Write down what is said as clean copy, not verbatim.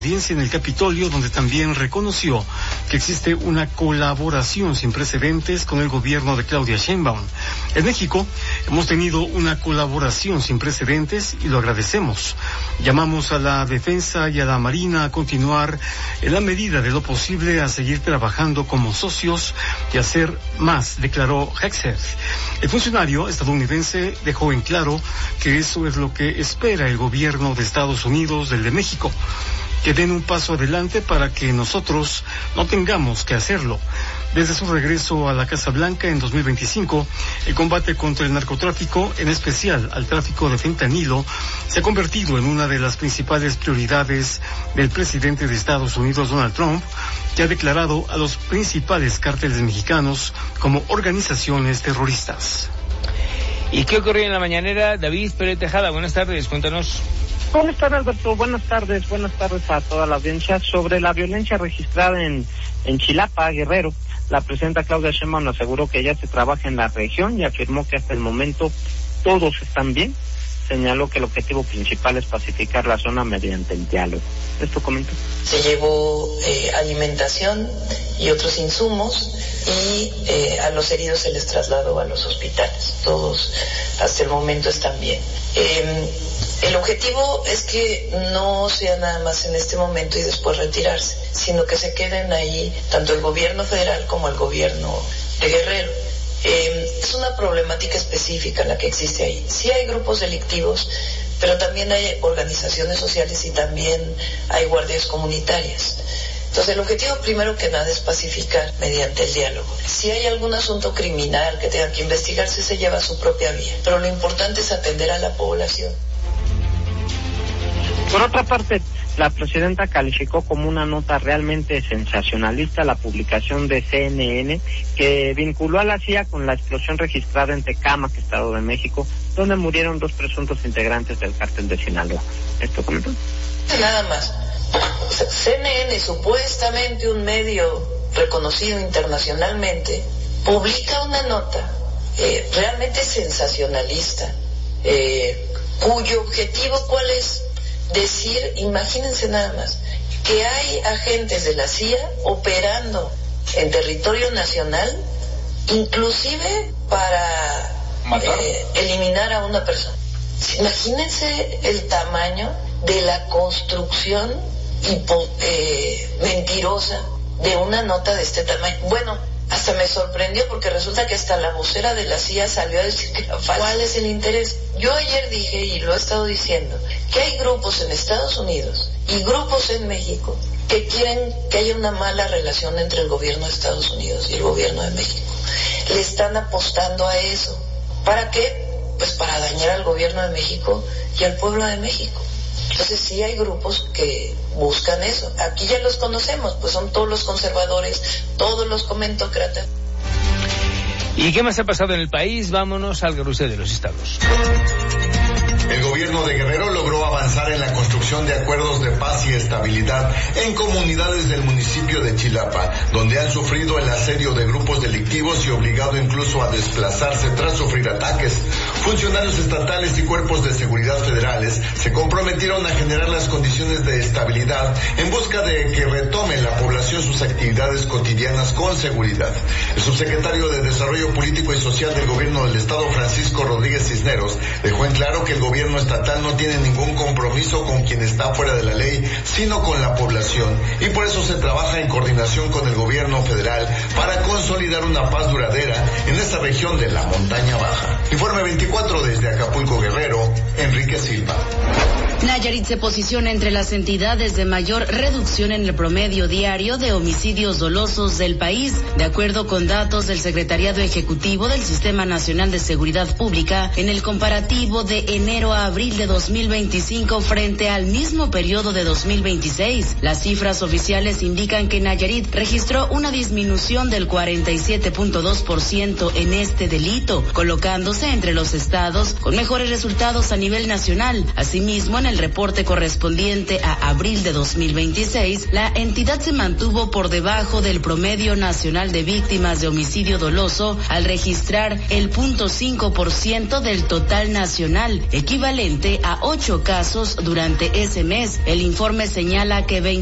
audiencia en el Capitolio, donde también reconoció que existe una colaboración sin precedentes con el gobierno de Claudia Sheinbaum. En México hemos tenido una colaboración sin precedentes y lo agradecemos. Llamamos a la defensa y a la Marina a continuar en la medida de lo posible a seguir trabajando como socios y hacer más, declaró Hegseth. El funcionario estadounidense dejó en claro que eso es lo que espera el gobierno de Estados Unidos del de México, que den un paso adelante para que nosotros no tengamos que hacerlo. Desde su regreso a la Casa Blanca en 2025, el combate contra el narcotráfico, en especial al tráfico de fentanilo, se ha convertido en una de las principales prioridades del presidente de Estados Unidos, Donald Trump, que ha declarado a los principales cárteles mexicanos como organizaciones terroristas. ¿Y qué ocurrió en la mañanera? David Pérez Tejada, buenas tardes, cuéntanos. Buenas tardes, Alberto. Buenas tardes a toda la audiencia. Sobre la violencia registrada en Chilapa, Guerrero, la presidenta Claudia Sheinbaum aseguró que ella se trabaja en la región y afirmó que hasta el momento todos están bien. Señaló que el objetivo principal es pacificar la zona mediante el diálogo. ¿Esto comenta? Se llevó alimentación y otros insumos y a los heridos se les trasladó a los hospitales. Todos hasta el momento están bien. El objetivo es que no sea nada más en este momento y después retirarse, sino que se queden ahí tanto el gobierno federal como el gobierno de Guerrero. Es una problemática específica la que existe ahí. Sí hay grupos delictivos, pero también hay organizaciones sociales y también hay guardias comunitarias. Entonces el objetivo primero que nada es pacificar mediante el diálogo. Si hay algún asunto criminal que tenga que investigarse, se lleva a su propia vía, pero lo importante es atender a la población. Por otra parte, la presidenta calificó como una nota realmente sensacionalista la publicación de CNN que vinculó a la CIA con la explosión registrada en Tecámac, Estado de México, donde murieron 2 presuntos integrantes del cártel de Sinaloa. ¿Esto comentó? Nada más. CNN, supuestamente un medio reconocido internacionalmente, publica una nota realmente sensacionalista, cuyo objetivo, ¿cuál es? Decir, imagínense nada más, que hay agentes de la CIA operando en territorio nacional, inclusive para eliminar a una persona. Imagínense el tamaño de la construcción mentirosa de una nota de este tamaño. Bueno, hasta me sorprendió porque resulta que hasta la vocera de la CIA salió a decir que ¿cuál es el interés? Yo ayer dije, y lo he estado diciendo, que hay grupos en Estados Unidos y grupos en México que quieren que haya una mala relación entre el gobierno de Estados Unidos y el gobierno de México. Le están apostando a eso. ¿Para qué? Pues para dañar al gobierno de México y al pueblo de México. Entonces sí hay grupos que buscan eso. Aquí ya los conocemos, pues son todos los conservadores, todos los comentócratas. ¿Y qué más ha pasado en el país? Vámonos al Carrusel de los Estados. El gobierno de Guerrero logró avanzar en la construcción de acuerdos de paz y estabilidad en comunidades del municipio de Chilapa, donde han sufrido el asedio de grupos delictivos y obligado incluso a desplazarse tras sufrir ataques. Funcionarios estatales y cuerpos de seguridad federales se comprometieron a generar las condiciones de estabilidad en busca de que retome la población sus actividades cotidianas con seguridad. El subsecretario de Desarrollo Político y Social del gobierno del estado, Francisco Rodríguez Cisneros, dejó en claro que el gobierno estatal no tiene ningún compromiso con quien está fuera de la ley, sino con la población, y por eso se trabaja en coordinación con el gobierno federal para consolidar una paz duradera en esta región de la montaña baja. Informe 24 desde Acapulco, Guerrero, Enrique Silva. Nayarit se posiciona entre las entidades de mayor reducción en el promedio diario de homicidios dolosos del país, de acuerdo con datos del Secretariado Ejecutivo del Sistema Nacional de Seguridad Pública, en el comparativo de enero a abril de 2025 frente al mismo periodo de 2026. Las cifras oficiales indican que Nayarit registró una disminución del 47.2% en este delito, colocándose entre los estados con mejores resultados a nivel nacional. Asimismo, en el reporte correspondiente a abril de 2026, la entidad se mantuvo por debajo del promedio nacional de víctimas de homicidio doloso al registrar el 0.5% del total nacional, equivalente a 8 casos durante ese mes. El informe señala que